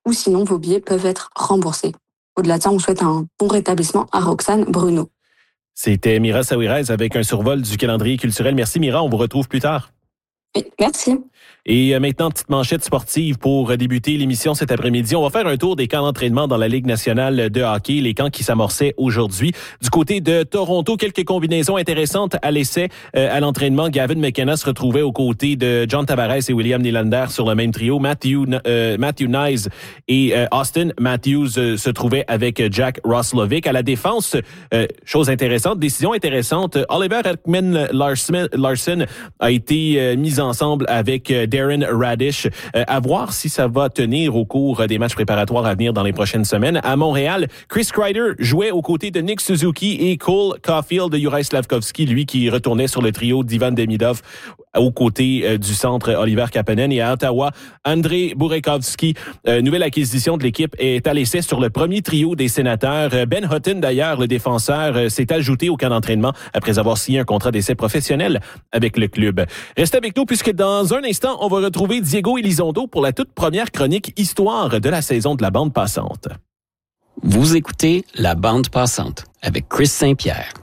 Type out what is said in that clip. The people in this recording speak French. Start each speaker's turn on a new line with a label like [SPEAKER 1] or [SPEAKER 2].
[SPEAKER 1] ou sinon vos billets peuvent être remboursés. Au-delà de ça, on souhaite un bon rétablissement à Roxane Bruno.
[SPEAKER 2] C'était Mira Saouirez avec un survol du calendrier culturel. Merci Mira, on vous retrouve plus tard.
[SPEAKER 1] Oui, merci.
[SPEAKER 2] Et maintenant, petite manchette sportive pour débuter l'émission cet après-midi. On va faire un tour des camps d'entraînement dans la Ligue nationale de hockey, les camps qui s'amorçaient aujourd'hui. Du côté de Toronto, quelques combinaisons intéressantes à l'essai. À l'entraînement, Gavin McKenna se retrouvait aux côtés de John Tavares et William Nylander sur le même trio. Matthew Knies et Austin Matthews se trouvaient avec Jack Roslovic. À la défense, chose intéressante, décision intéressante, Oliver Ekman-Larsson a été mis ensemble avec Darren Radish. À voir si ça va tenir au cours des matchs préparatoires à venir dans les prochaines semaines. À Montréal, Chris Kreider jouait aux côtés de Nick Suzuki et Cole Caulfield de Juraj Slafkovský, lui qui retournait sur le trio d'Ivan Demidov aux côtés du centre Oliver Kapanen. Et à Ottawa, Andrei Burakovsky, nouvelle acquisition de l'équipe, est à l'essai sur le premier trio des Sénateurs. Ben Hutton, d'ailleurs, le défenseur, s'est ajouté au camp d'entraînement après avoir signé un contrat d'essai professionnel avec le club. Restez avec nous puisque dans un instant, on va retrouver Diego Elizondo pour la toute première chronique Histoire de la saison de la bande passante.
[SPEAKER 3] Vous écoutez La bande passante avec Chris Saint-Pierre.